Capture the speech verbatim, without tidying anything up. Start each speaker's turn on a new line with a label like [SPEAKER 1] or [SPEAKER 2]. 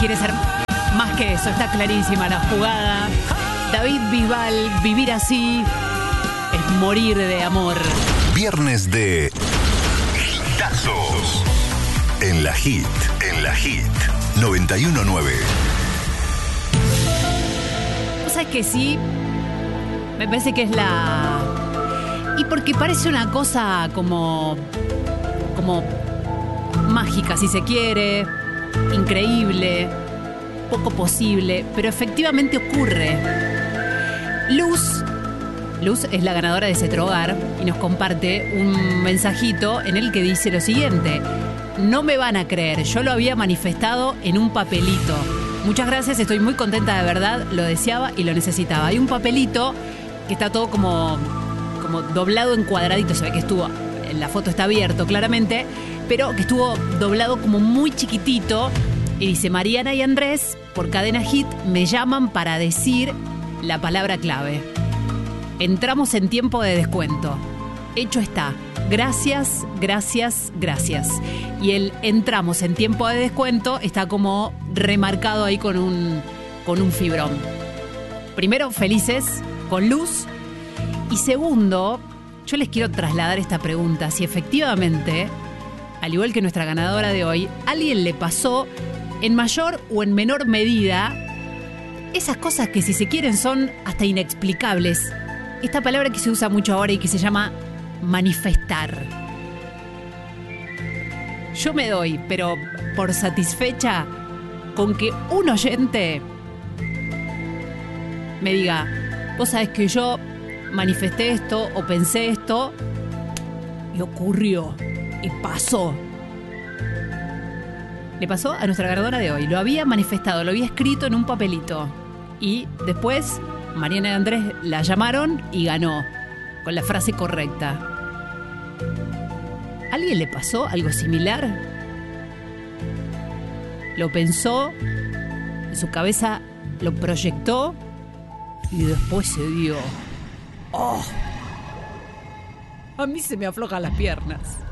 [SPEAKER 1] quiere ser más que eso, está clarísima la jugada. David Bisbal, vivir así es morir de amor.
[SPEAKER 2] Viernes de Hitazos. En la Hit, en la Hit noventa y uno punto nueve.
[SPEAKER 1] ¿Vos sabés que sí? Me parece que es la... Y porque parece una cosa como... como mágica, si se quiere, increíble, poco posible, pero efectivamente ocurre. Luz, Luz es la ganadora de Cetrogar y nos comparte un mensajito en el que dice lo siguiente: no me van a creer, yo lo había manifestado en un papelito. Muchas gracias, estoy muy contenta, de verdad, lo deseaba y lo necesitaba. Hay un papelito que está todo como, como doblado en cuadraditos, se ve que estuvo, en la foto está abierto claramente, pero que estuvo doblado como muy chiquitito y dice: Mariana y Andrés, por Cadena Hit, me llaman para decir la palabra clave. Entramos en tiempo de descuento. Hecho está. Gracias, gracias, gracias. Y el entramos en tiempo de descuento está como remarcado ahí con un, con un fibrón. Primero, felices, con Luz. Y segundo, yo les quiero trasladar esta pregunta. Si efectivamente, al igual que nuestra ganadora de hoy, a alguien le pasó en mayor o en menor medida esas cosas que, si se quieren, son hasta inexplicables. Esta palabra que se usa mucho ahora y que se llama manifestar. Yo me doy, pero por satisfecha, con que un oyente me diga: vos sabés que yo manifesté esto o pensé esto y ocurrió y pasó. Le pasó a nuestra ganadora de hoy. Lo había manifestado, lo había escrito en un papelito. Y después Mariana y Andrés la llamaron y ganó con la frase correcta. ¿A alguien le pasó algo similar? Lo pensó, en su cabeza lo proyectó y después se dio. ¡Oh! A mí se me aflojan las piernas.